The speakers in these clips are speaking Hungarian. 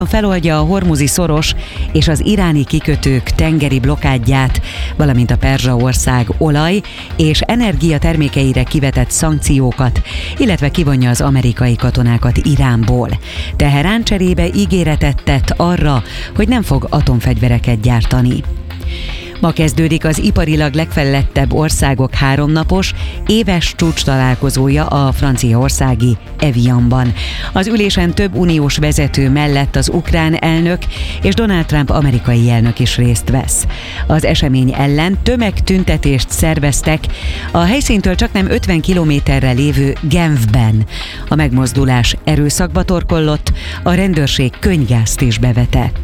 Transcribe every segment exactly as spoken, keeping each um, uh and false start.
feloldja a hormuzi szoros és az iráni kikötők tengeri blokkádját, valamint a Perzsa-ország olaj- és energiatermékeire kivetett szankciókat, illetve kivonja az amerikai katonákat Iránból. Teherán cserébe ígéretet tett arra, hogy nem fog atomfegyvereket gyártani. Ma kezdődik az iparilag legfejlettebb országok háromnapos éves csúcs találkozója a franciaországi Evianban. Az ülésen több uniós vezető mellett az ukrán elnök és Donald Trump amerikai elnök is részt vesz. Az esemény ellen tömegtüntetést szerveztek a helyszíntől csaknem ötven kilométerre lévő Genfben. A megmozdulás erőszakba torkollott, a rendőrség könnygázt is bevetett.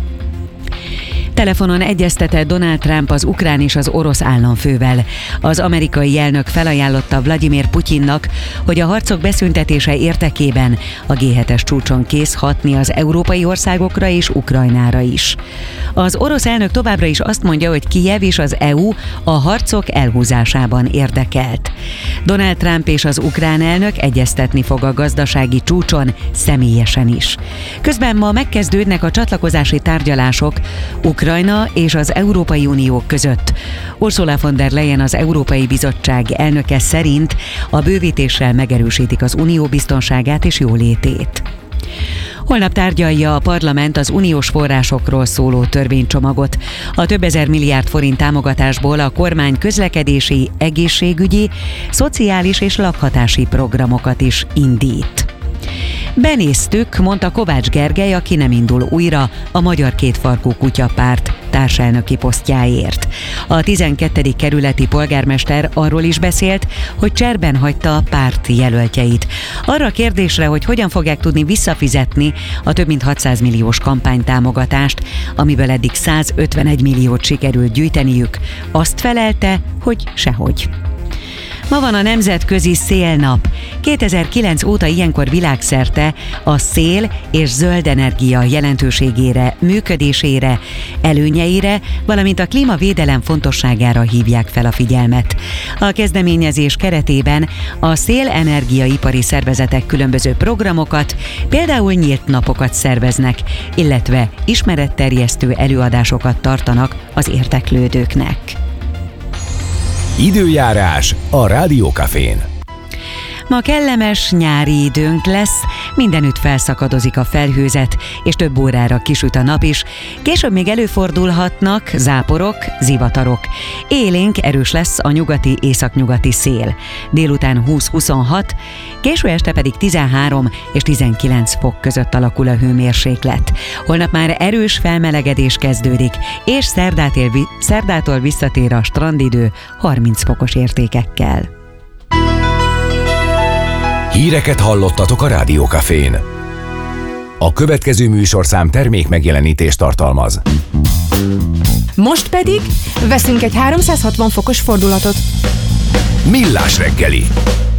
Telefonon egyeztetett Donald Trump az ukrán és az orosz államfővel. Az amerikai elnök felajánlotta Vladimir Putyinnak, hogy a harcok beszüntetése érdekében a gé hetes csúcson kész hatni az európai országokra és Ukrajnára is. Az orosz elnök továbbra is azt mondja, hogy Kijev és az é u a harcok elhúzásában érdekelt. Donald Trump és az ukrán elnök egyeztetni fog a gazdasági csúcson személyesen is. Közben ma megkezdődnek a csatlakozási tárgyalások Ukrajna és az Európai Unió között. Ursula von der Leyen, az Európai Bizottság elnöke szerint a bővítéssel megerősítik az unió biztonságát és jólétét. Holnap tárgyalja a parlament az uniós forrásokról szóló törvénycsomagot. A több ezer milliárd forint támogatásból a kormány közlekedési, egészségügyi, szociális és lakhatási programokat is indít. Benéztük, mondta Kovács Gergely, aki nem indul újra a Magyar Kétfarkú Kutyapárt társelnöki posztjáért. A tizenkettedik kerületi polgármester arról is beszélt, hogy cserben hagyta a párt jelöltjeit. Arra a kérdésre, hogy hogyan fogják tudni visszafizetni a több mint hatszáz milliós kampánytámogatást, amiből eddig százötvenegy milliót sikerült gyűjteniük, azt felelte, hogy sehogy. Ma van a Nemzetközi Szélnap. kétezer-kilenc óta ilyenkor világszerte a szél és zöld energia jelentőségére, működésére, előnyeire, valamint a klímavédelem fontosságára hívják fel a figyelmet. A kezdeményezés keretében a szélenergiaipari szervezetek különböző programokat, például nyílt napokat szerveznek, illetve ismeretterjesztő előadásokat tartanak az érdeklődőknek. Időjárás a Rádiókafén. Ma kellemes nyári időnk lesz, mindenütt felszakadozik a felhőzet, és több órára kisüt a nap is. Később még előfordulhatnak záporok, zivatarok. Élénk erős lesz a nyugati, északnyugati szél. Délután húsz-huszonhat, késő este pedig tizenhárom és tizenkilenc fok között alakul a hőmérséklet. Holnap már erős felmelegedés kezdődik, és szerdától, szerdától visszatér a strandidő harminc fokos értékekkel. Híreket hallottatok a Rádiókafén. A következő műsorszám termék megjelenítést tartalmaz. Most pedig veszünk egy háromszázhatvan fokos fordulatot. Millás reggeli.